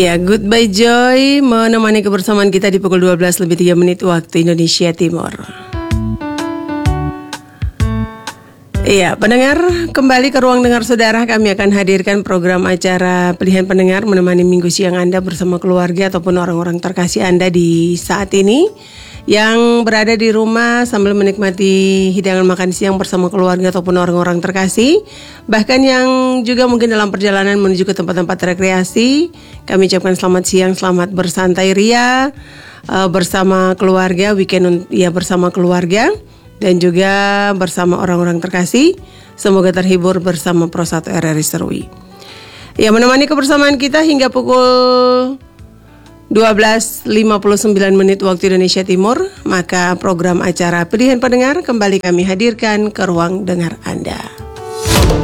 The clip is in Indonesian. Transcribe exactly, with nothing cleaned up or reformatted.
Ya, Goodbye Joy menemani kebersamaan kita di pukul dua belas lebih tiga menit waktu Indonesia Timur. Iya, pendengar, kembali ke ruang dengar saudara. Kami akan hadirkan program acara pilihan pendengar menemani minggu siang Anda bersama keluarga ataupun orang-orang terkasih Anda di saat ini, yang berada di rumah sambil menikmati hidangan makan siang bersama keluarga ataupun orang-orang terkasih, bahkan yang juga mungkin dalam perjalanan menuju ke tempat-tempat rekreasi. Kami ucapkan selamat siang, selamat bersantai ria uh, bersama keluarga, weekend ya bersama keluarga dan juga bersama orang-orang terkasih. Semoga terhibur bersama Pro satu R R I Serui. Ya, menemani kebersamaan kita hingga pukul dua belas lima puluh sembilan menit waktu Indonesia Timur, maka program acara pilihan pendengar kembali kami hadirkan ke ruang dengar Anda.